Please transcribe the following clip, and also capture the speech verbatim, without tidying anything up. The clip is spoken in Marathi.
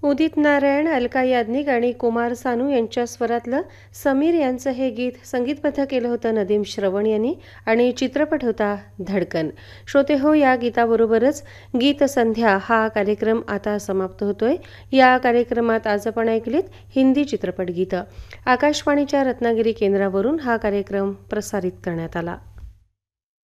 उदित नारायण, अलका याज्ञिक आणि कुमार सानू यांच्या स्वरातलं समीर यांचं हे गीत संगीतबद्ध केलं होतं नदीम श्रवण यांनी आणि चित्रपट होता धडकन. श्रोते हो, या गीताबरोबरच गीतसंध्या हा कार्यक्रम आता समाप्त होतोय. या कार्यक्रमात आज आपण ऐकलीत हिंदी चित्रपट गीतं. आकाशवाणीच्या रत्नागिरी केंद्रावरून हा कार्यक्रम प्रसारित करण्यात आला.